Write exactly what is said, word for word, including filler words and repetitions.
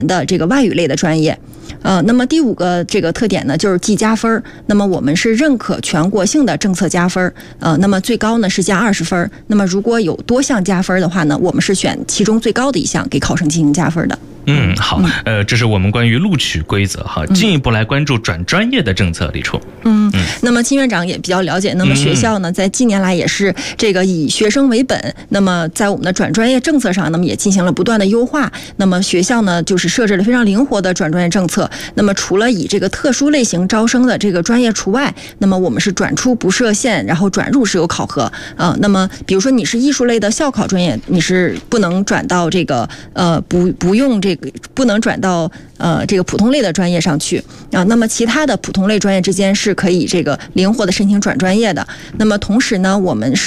的这个外语类的专业。呃，那么第五个这个特点呢，就是计加分。那么我们是认可全国性的政策加分，呃，那么最高呢是加二十分。那么如果有多项加分的话呢，我们是选其中最高的一项给考生进行加分的。 嗯，好，呃，这是我们关于录取规则哈。进一步来关注转专业的政策，李处。 嗯，那么金院长也比较了解，那么学校呢，在近年来也是这个以学生为本，那么在我们的转专业政策上，那么也进行了不断的优化。那么学校呢，就是设置了非常灵活的转专业政策。那么除了以这个特殊类型招生的这个专业除外，那么我们是转出不设限，然后转入是有考核啊、呃。那么比如说你是艺术类的校考专业，你是不能转到这个呃不不用这个不能转到呃这个普通类的专业上去啊。那么其他的普通类专业之间是可以这个灵活的申请转专业的。那么同时呢，我们是